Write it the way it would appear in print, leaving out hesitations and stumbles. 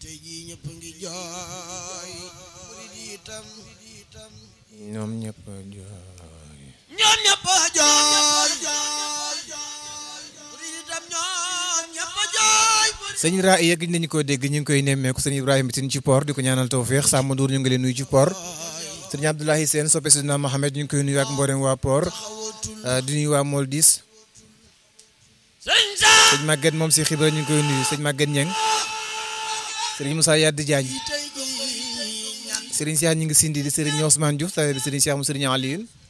tey jii ñëpp ngi jooy murid yi itam ñoom ñëpp jooy ñoom ñëpp jooy murid itam ñoom ñëpp jooy sëñ Ra yegg nañu ko dégg ñu ngi koy nemmeeku sëñ Ibrahima Tine ci port di ko ñaanal tawfeex Samba Ndour ñu ngi leen nuyu ci port sëñ Abdoulaye Sène soppe Sidina Mohamed ñu ngi koy nuyu ak mboolem waa port di nuyu waa Moldis sëñ Maguette moom si xibaar ñu ngi koy nuyu sëñ Maguette Niang sëriñ Moussa Yaddi Diagne sëriñ Cheikh ñu ngi sindi di sëriñ Ousmane Diouf tawe bi sëriñ Cheikh mu sëriñ Alioune